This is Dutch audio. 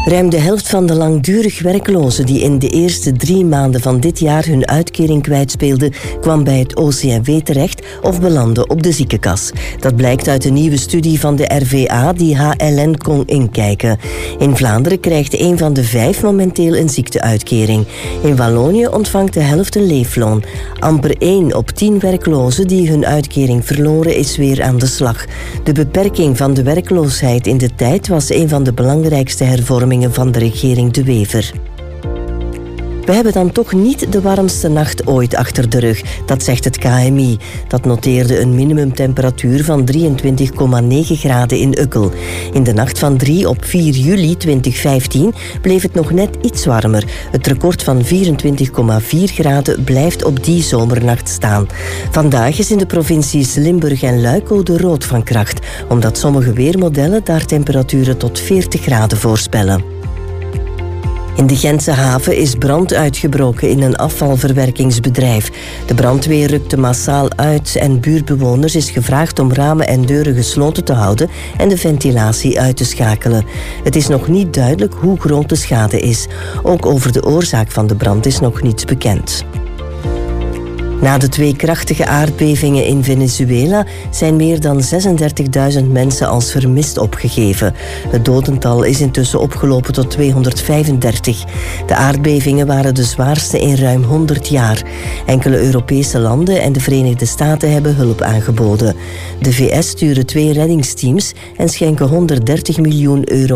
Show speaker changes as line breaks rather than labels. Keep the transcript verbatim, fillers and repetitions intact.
Ruim de helft van de langdurig werklozen die in de eerste drie maanden van dit jaar hun uitkering kwijtspeelden, kwam bij het O C M W terecht of belandde op de ziekenkas. Dat blijkt uit een nieuwe studie van de R V A die H L N kon inkijken. In Vlaanderen krijgt een van de vijf momenteel een ziekteuitkering. In Wallonië ontvangt de helft een leefloon. Amper één op tien werklozen die hun uitkering verloren is weer aan de slag. De beperking van de werkloosheid in de tijd was een van de belangrijkste hervormingen van de regering De Wever. We hebben dan toch niet de warmste nacht ooit achter de rug, dat zegt het K M I. Dat noteerde een minimumtemperatuur van drieëntwintig komma negen graden in Ukkel. In de nacht van drie op vier juli tweeduizend vijftien bleef het nog net iets warmer. Het record van vierentwintig komma vier graden blijft op die zomernacht staan. Vandaag is in de provincies Limburg en Luik code rood van kracht, omdat sommige weermodellen daar temperaturen tot veertig graden voorspellen. In de Gentse haven is brand uitgebroken in een afvalverwerkingsbedrijf. De brandweer rukte massaal uit en buurtbewoners is gevraagd om ramen en deuren gesloten te houden en de ventilatie uit te schakelen. Het is nog niet duidelijk hoe groot de schade is. Ook over de oorzaak van de brand is nog niets bekend. Na de twee krachtige aardbevingen in Venezuela zijn meer dan zesendertigduizend mensen als vermist opgegeven. Het dodental is intussen opgelopen tot tweehonderdvijfendertig. De aardbevingen waren de zwaarste in ruim honderd jaar. Enkele Europese landen en de Verenigde Staten hebben hulp aangeboden. De V S sturen twee reddingsteams en schenken honderddertig miljoen euro